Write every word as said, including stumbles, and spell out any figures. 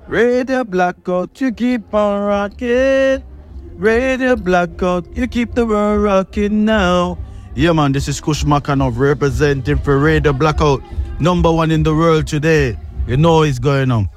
Radio Blackout, you keep on rocking. Radio Blackout, you keep the world rocking now. Yeah, man, this is Kush Makanov representing for Radio Blackout, number one in the world today. You know what's going on.